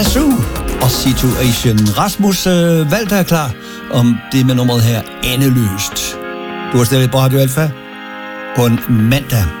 Yazoo og Situation. Rasmus Walter er klar om det med nummeret her Endeløst. Du har stadig på Radio Alfa på en mandag.